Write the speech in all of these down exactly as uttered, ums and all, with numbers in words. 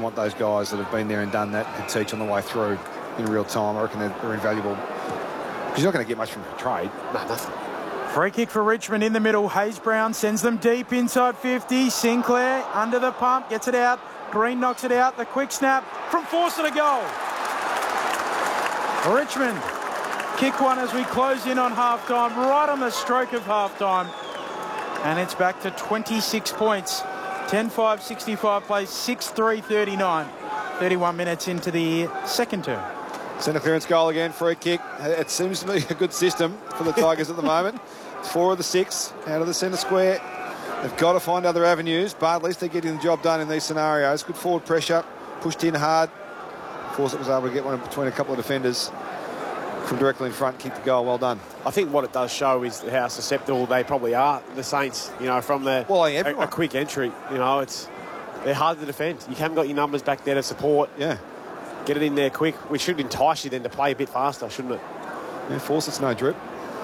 what those guys that have been there and done that can teach on the way through in real time. I reckon they're, they're invaluable. Because you're not going to get much from trade. No, nothing. Free kick for Richmond in the middle. Hayes Brown sends them deep inside fifty. Sinclair under the pump, gets it out. Green knocks it out. The quick snap from Forster to goal. Richmond kick one as we close in on half-time, right on the stroke of half-time. And it's back to twenty-six points. ten five sixty-five plays, six three thirty-nine. thirty-one minutes into the second term. Centre clearance goal again, free kick. It seems to be a good system for the Tigers at the moment. Four of the six out of the centre square. They've got to find other avenues, but at least they're getting the job done in these scenarios. Good forward pressure, pushed in hard. Fawcett was able to get one between a couple of defenders from directly in front, kick the goal. Well done. I think what it does show is how susceptible they probably are, the Saints, you know, from the well, a, a quick entry. You know, it's they're hard to defend. You haven't got your numbers back there to support. Yeah. Get it in there quick, which should entice you then to play a bit faster, shouldn't it? Yeah, Fawcett's no drip.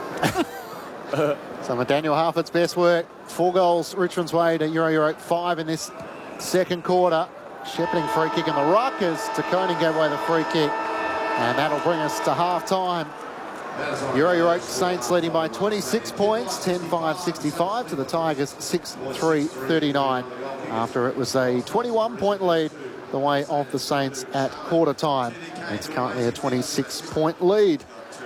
Some of Daniel Harford's best work. Four goals Richmond's way to Euro Euro eight in this second quarter. Shepherding free kick in the ruck as De Koning gave away the free kick. And that'll bring us to half-time. Euro Euro eight Saints leading by twenty-six points, ten five sixty-five to the Tigers, six three thirty-nine. After it was a twenty-one point lead the way of the Saints at quarter time. It's currently a twenty-six point lead.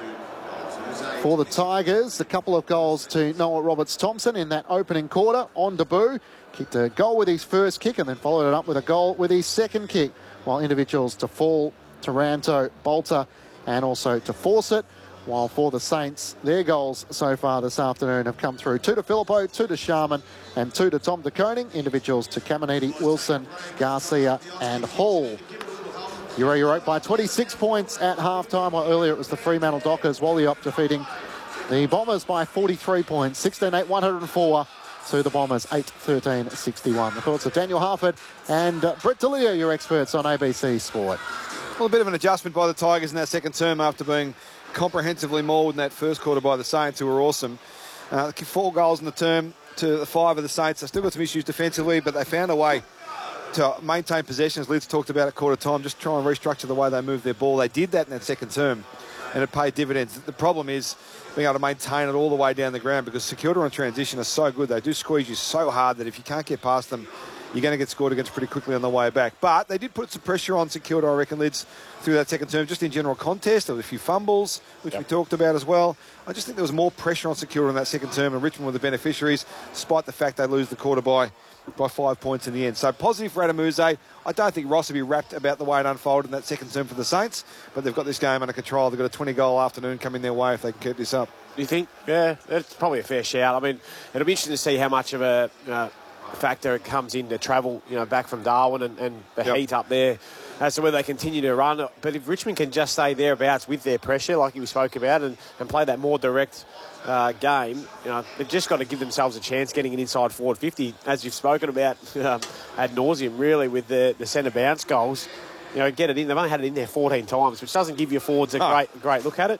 For the Tigers, a couple of goals to Noah Roberts-Thompson in that opening quarter on debut. Kicked a goal with his first kick and then followed it up with a goal with his second kick, while individuals to Fall, Taranto, Bolter and also to Fawcett. While for the Saints, their goals so far this afternoon have come through. Two to Filippo, two to Sharman and two to Tom De Koning. Individuals to Caminiti, Wilson, Garcia and Hall. Euro Euro eight by twenty-six points at half-time, while earlier it was the Fremantle Dockers. Wallop defeating the Bombers by forty-three points, sixteen eight one oh four to the Bombers, eight thirteen sixty-one. The thoughts of Daniel Harford and uh, Brett D'Elia, your experts on A B C Sport. Well, a bit of an adjustment by the Tigers in that second term after being comprehensively mauled in that first quarter by the Saints, who were awesome. Uh, four goals in the term to the five of the Saints. They still got some issues defensively, but they found a way to maintain possession, as Liz talked about at quarter time, just try and restructure the way they move their ball. They did that in that second term, and it paid dividends. The problem is being able to maintain it all the way down the ground, because Security on transition are so good. They do squeeze you so hard that if you can't get past them, you're going to get scored against pretty quickly on the way back. But they did put some pressure on Security, I reckon, Lids, through that second term, just in general contest. There were a few fumbles, which yep. we talked about as well. I just think there was more pressure on Security in that second term, and Richmond were the beneficiaries, despite the fact they lose the quarter by by five points in the end. So positive for Adamuzze. I don't think Ross will be wrapped about the way it unfolded in that second term for the Saints, but they've got this game under control. They've got a twenty-goal afternoon coming their way if they can keep this up. Do you think? Yeah, that's probably a fair shout. I mean, it'll be interesting to see how much of a uh, factor it comes in to travel, you know, back from Darwin and, and the yep. heat up there, as to whether they continue to run. But if Richmond can just stay thereabouts with their pressure, like we spoke about, and, and play that more direct uh, game, you know, they've just got to give themselves a chance getting an inside forward fifty, as you've spoken about um, ad nauseum, really, with the, the centre bounce goals. You know, get it in. They've only had it in there fourteen times, which doesn't give your forwards a oh. great, great look at it.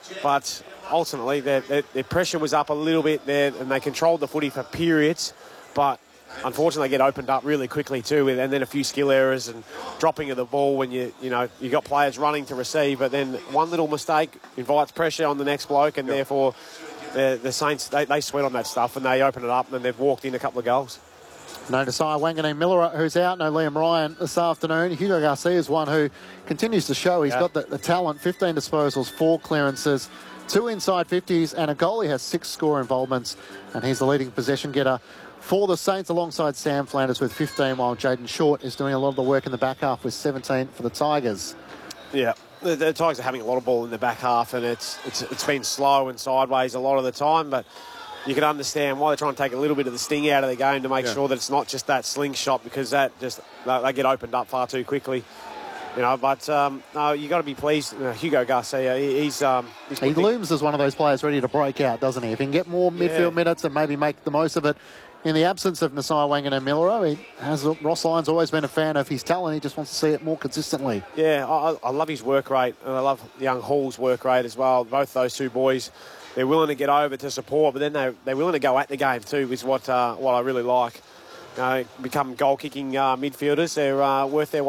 But ultimately, their, their, their pressure was up a little bit there, and they controlled the footy for periods, but unfortunately, they get opened up really quickly too, and then a few skill errors and dropping of the ball when you you know you got players running to receive, but then one little mistake invites pressure on the next bloke, and yep. therefore the, the Saints they, they sweat on that stuff and they open it up, and they've walked in a couple of goals. No Desire Wanganeen Miller, who's out. No Liam Ryan this afternoon. Hugo Garcia is one who continues to show he's yeah. got the, the talent. fifteen disposals, four clearances, two inside fifties, and a goal. He has six score involvements, and he's the leading possession getter for the Saints alongside Sam Flanders with fifteen, while Jaden Short is doing a lot of the work in the back half with seventeen for the Tigers. Yeah, the, the Tigers are having a lot of ball in the back half, and it's, it's it's been slow and sideways a lot of the time, but you can understand why they're trying to take a little bit of the sting out of the game to make yeah. sure that it's not just that slingshot, because that just they get opened up far too quickly. You know, but um, no, you got to be pleased. Uh, Hugo Garcia, he, he's, um, he's he looms as one of those players ready to break out, doesn't he? If he can get more midfield yeah. minutes and maybe make the most of it. In the absence of Nasai Wanganeen Miller, he has Ross Lyon's always been a fan of his talent. He just wants to see it more consistently. Yeah, I, I love his work rate, and I love young Hall's work rate as well. Both those two boys, they're willing to get over to support, but then they they're willing to go at the game too, is what uh, what I really like. You know, become goal kicking uh, midfielders. They're uh, worth their